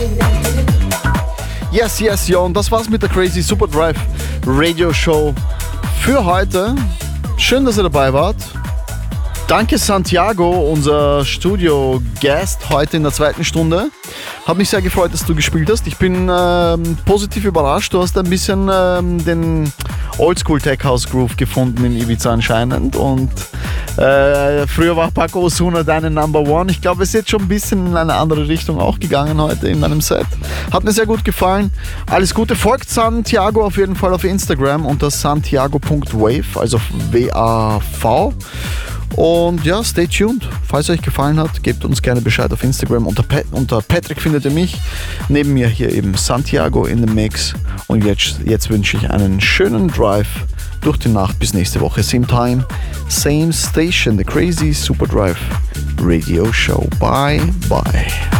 Yes, ja, und das war's mit der Crazy Super Drive Radio Show für heute. Schön, dass ihr dabei wart. Danke Santiago, unser Studio-Guest heute in der zweiten Stunde. Hat mich sehr gefreut, dass du gespielt hast. Ich bin positiv überrascht. Du hast ein bisschen den Oldschool Tech House Groove gefunden in Ibiza anscheinend. Und früher war Paco Osuna deine Number One. Ich glaube, es ist jetzt schon ein bisschen in eine andere Richtung auch gegangen heute in meinem Set. Hat mir sehr gut gefallen. Alles Gute. Folgt Santiago auf jeden Fall auf Instagram unter santiago.wave, also WAV. Und ja, stay tuned. Falls euch gefallen hat, gebt uns gerne Bescheid auf Instagram. Unter Patrick findet ihr mich. Neben mir hier eben Santiago in the Mix. Und jetzt wünsche ich einen schönen Drive durch die Nacht bis nächste Woche. Same time, same station. The Crazy Super Drive Radio Show. Bye, bye.